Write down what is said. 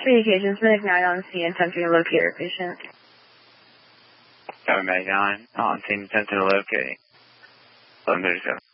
3 occasions, Medic 9 on scene, attempting to locate our patient. Medic 9 on scene, attempting to locate. 1137.